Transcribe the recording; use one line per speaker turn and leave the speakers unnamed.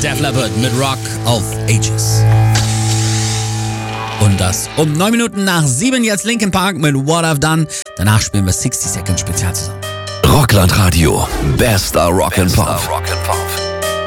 Def Leppard mit Rock of Ages. Und das um 9 Minuten nach 7 jetzt Linkin Park mit What I've Done. Danach spielen wir 60 Second Spezial zusammen.
Rockland Radio, bester Rock and Pop.